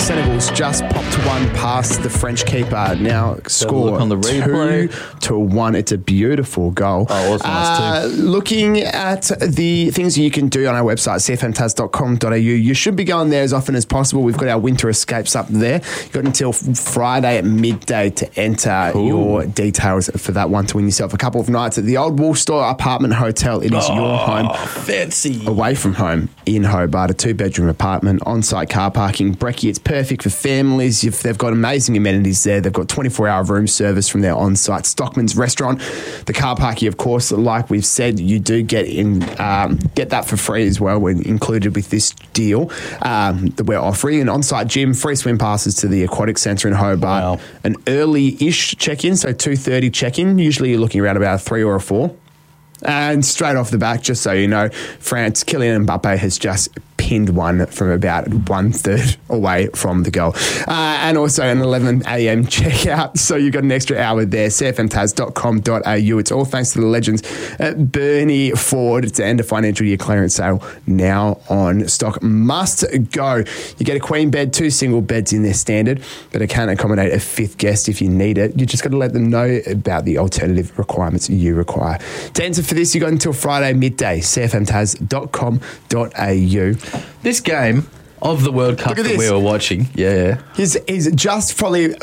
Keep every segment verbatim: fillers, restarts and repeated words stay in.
Senegal's just popped one past the French keeper. Now score on the replay. two to one. It's a beautiful goal. Oh, it was nice uh, too. Looking at the things you can do on our website, c f m taz dot com dot a u, you should be going there as often as possible. We've got our winter escapes up there. You've got until Friday at midday to enter Cool. your details for that one to win yourself a couple of nights at the Old Wolf Store Apartment Hotel. It is Oh, your home. Fancy. Away from home in Hobart, a two-bedroom apartment, on-site car parking. Brekkie, it's perfect for families. If they've got amazing amenities there. They've got twenty-four hour room service from their on-site Stockman's restaurant. The car parking, of course, like we've said, you do get in um, get that for free as well when included with this deal um, that we're offering. An on-site gym, free swim passes to the aquatic centre in Hobart. Wow. An early-ish check-in, so two thirty check-in. Usually you're looking around about a three or a four. And straight off the back, just so you know, France, Kylian Mbappe has just pinned one from about one third away from the goal. Uh, and also an eleven a m checkout. So you've got an extra hour there. c f m taz dot com dot a u. It's all thanks to the legends at Bernie Ford. To end a financial year clearance sale now on stock. Must go. You get a queen bed, two single beds in their standard, but it can accommodate a fifth guest if you need it. You just got to let them know about the alternative requirements you require. To enter for this, you got until Friday midday. c f m taz dot com dot a u. This game of the World Cup Look at that this. we were watching, yeah. He's, he's just probably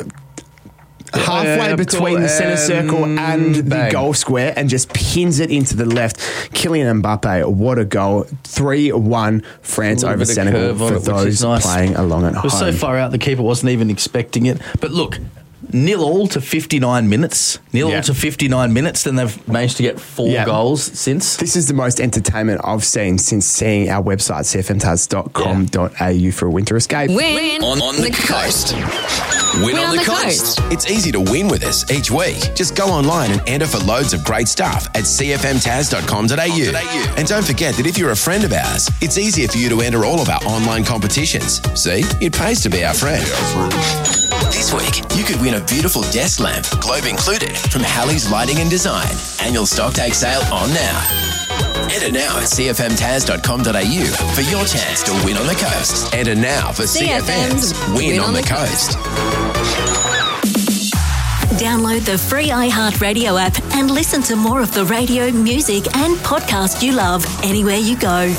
halfway Yeah, between the centre circle and the bang. goal square and just pins it into the left. Kylian Mbappe, what a goal. three one France A little over bit of Senegal curve on for it, which those is nice. playing along at It was home. so far out, the keeper wasn't even expecting it. But look, nil all to fifty-nine minutes. Nil Yeah. all to fifty-nine minutes, then they've managed to get four Yeah. goals since. This is the most entertainment I've seen since seeing our website, c f m taz dot com dot a u for a winter escape. Win On, on the coast. Win, on, the, coast. It's easy to win with us each week. Just go online and enter for loads of great stuff at c f m taz dot com dot a u. And don't forget that if you're a friend of ours, it's easier for you to enter all of our online competitions. See, it pays to be our friend. This week, you could win a beautiful desk lamp, globe included, from Halley's Lighting and Design. Annual stock take sale on now. Enter now at c f m taz dot com dot a u for your chance to win on the coast. Enter now for C F M's Win, on the Coast. Download the free iHeartRadio app and listen to more of the radio, music and podcast you love anywhere you go.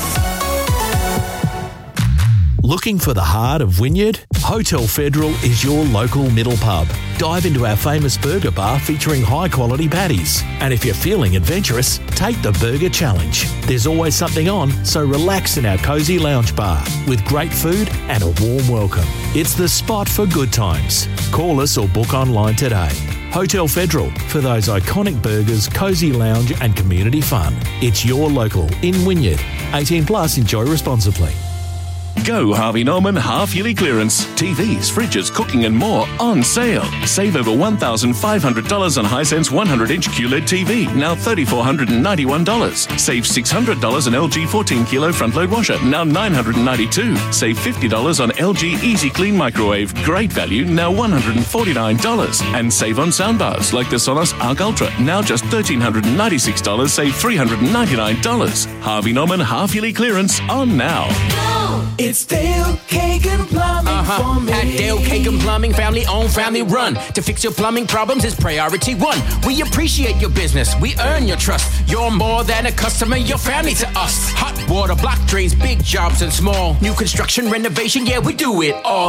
Looking for the heart of Wynyard? Hotel Federal is your local middle pub. Dive into our famous burger bar featuring high-quality patties. And if you're feeling adventurous, take the Burger Challenge. There's always something on, so relax in our cosy lounge bar with great food and a warm welcome. It's the spot for good times. Call us or book online today. Hotel Federal, for those iconic burgers, cosy lounge and community fun. It's your local in Wynyard. eighteen plus, enjoy responsibly. Go Harvey Norman half-yearly clearance. T Vs, fridges, cooking and more on sale. Save over one thousand five hundred dollars on Hisense one hundred inch Q L E D T V, now three thousand four hundred ninety-one dollars. Save six hundred dollars on L G fourteen kilo front-load washer, now nine hundred ninety-two dollars. Save fifty dollars on L G Easy Clean microwave, great value, now one hundred forty-nine dollars. And save on soundbars like the Sonos Arc Ultra, now just one thousand three hundred ninety-six dollars, save three hundred ninety-nine dollars. Harvey Norman half-yearly clearance on now. It's Dale Kagan Plumbing Uh-huh. for me. At Dale Kagan Plumbing, family owned, family run. To fix your plumbing problems is priority one. We appreciate your business. We earn your trust. You're more than a customer. You're family to us. Hot water, block drains, big jobs and small. New construction, renovation, yeah, we do it all.